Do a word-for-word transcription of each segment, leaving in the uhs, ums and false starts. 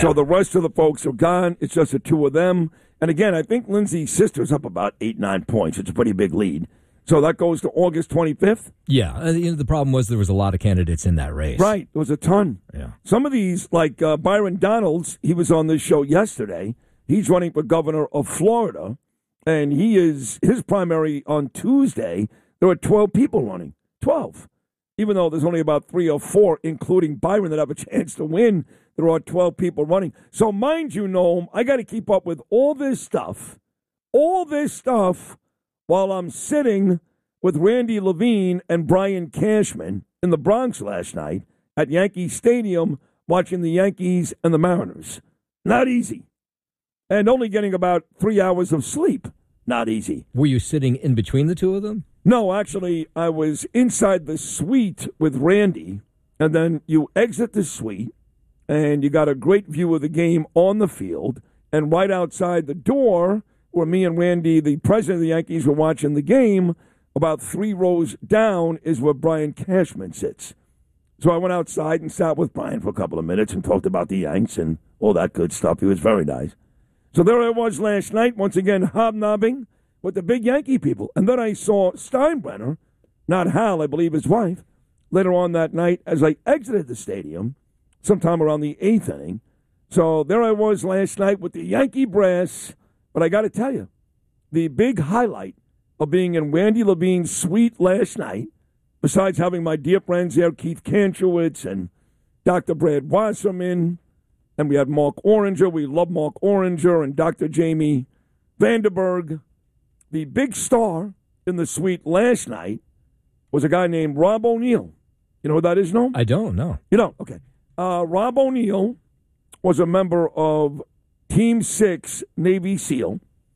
So the rest of the folks are gone. It's just the two of them. And again, I think Lindsay's sister's up about eight, nine points. It's a pretty big lead. So that goes to August twenty-fifth? Yeah. Uh, you know, the problem was there was a lot of candidates in that race. Right. There was a ton. Yeah. Some of these, like uh, Byron Donalds, he was on this show yesterday. He's running for governor of Florida. And he is, his primary on Tuesday, there were twelve people running. twelve. Even though there's only about three or four, including Byron, that have a chance to win, there are twelve people running. So mind you, Noam, I got to keep up with all this stuff, all this stuff, while I'm sitting with Randy Levine and Brian Cashman in the Bronx last night at Yankee Stadium watching the Yankees and the Mariners. Not easy. And only getting about three hours of sleep. Not easy. Were you sitting in between the two of them? No, actually, I was inside the suite with Randy, and then you exit the suite, and you got a great view of the game on the field, and right outside the door, where me and Randy, the president of the Yankees, were watching the game, about three rows down is where Brian Cashman sits. So I went outside and sat with Brian for a couple of minutes and talked about the Yanks and all that good stuff. He was very nice. So there I was last night, once again hobnobbing with the big Yankee people. And then I saw Steinbrenner, not Hal, I believe his wife, later on that night as I exited the stadium, sometime around the eighth inning. So there I was last night with the Yankee brass. But I got to tell you, the big highlight of being in Randy Levine's suite last night, besides having my dear friends there, Keith Kantrowitz and Doctor Brad Wasserman, and we had Mark Oranger. We love Mark Oranger and Doctor Jamie Vanderberg. The big star in the suite last night was a guy named Rob O'Neill. You know who that is, no? I don't know. You don't? Okay. Uh, Rob O'Neill was a member of Team six Navy SEAL,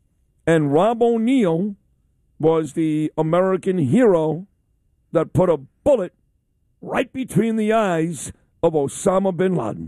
and Rob O'Neill was the American hero that put a bullet right between the eyes of Osama bin Laden.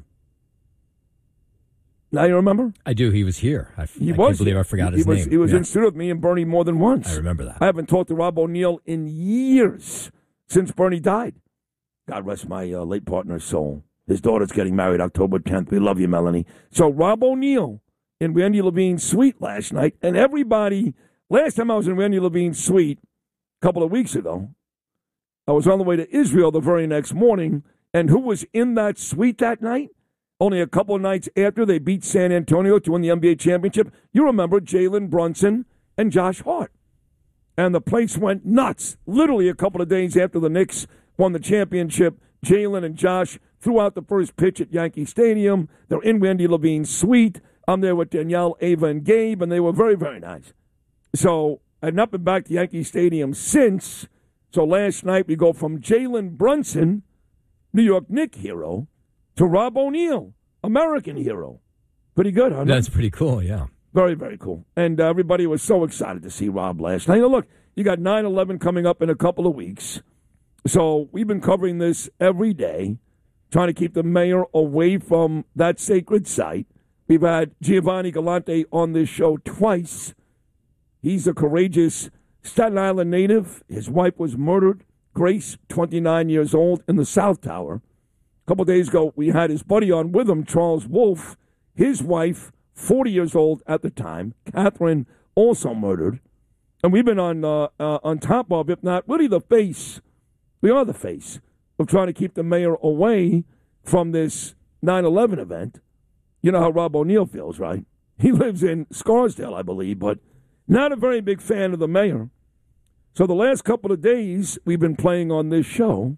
Now you remember? I do. He was here. I, he I was can't believe here. I forgot he his was, name. He was yeah. in studio with me and Bernie more than once. I remember that. I haven't talked to Rob O'Neill in years since Bernie died. God rest my uh, late partner's soul. His daughter's getting married October tenth. We love you, Melanie. So Rob O'Neill in Randy Levine's suite last night, and everybody, last time I was in Randy Levine's suite a couple of weeks ago, I was on the way to Israel the very next morning, and who was in that suite that night? Only a couple of nights after they beat San Antonio to win the N B A championship, you remember Jalen Brunson and Josh Hart. And the place went nuts. Literally a couple of days after the Knicks won the championship, Jalen and Josh threw out the first pitch at Yankee Stadium. They're in Randy Levine's suite. I'm there with Danielle, Ava, and Gabe, and they were very, very nice. So I've not been back to Yankee Stadium since. So last night we go from Jalen Brunson, New York Knicks hero, to Rob O'Neill, American hero. Pretty good, huh? That's pretty cool, yeah. Very, very cool. And uh, everybody was so excited to see Rob last night. Now, look, you got nine eleven coming up in a couple of weeks. So we've been covering this every day, trying to keep the mayor away from that sacred site. We've had Giovanni Galante on this show twice. He's a courageous Staten Island native. His wife was murdered, Grace, twenty-nine years old, in the South Tower. A couple of days ago, we had his buddy on with him, Charles Wolf. His wife, forty years old at the time, Catherine, also murdered. And we've been on uh, uh, on top of, if not really the face, we are the face of trying to keep the mayor away from this nine eleven event. You know how Rob O'Neill feels, right? He lives in Scarsdale, I believe, but not a very big fan of the mayor. So the last couple of days, we've been playing on this show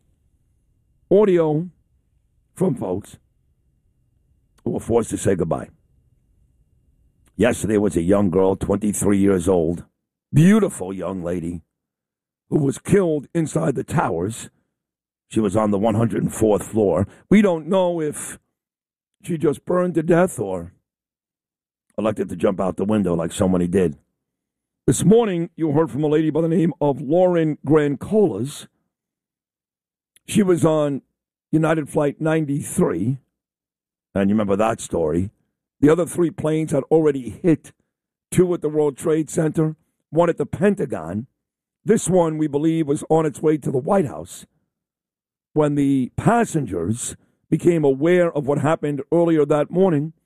audio from folks who were forced to say goodbye. Yesterday was a young girl, twenty-three years old, beautiful young lady, who was killed inside the towers. She was on the one hundred fourth floor. We don't know if she just burned to death or elected to jump out the window like so many did. This morning, you heard from a lady by the name of Lauren Grancolas. She was on United Flight ninety-three, and you remember that story. The other three planes had already hit, two at the World Trade Center, one at the Pentagon. This one, we believe, was on its way to the White House when the passengers became aware of what happened earlier that morning.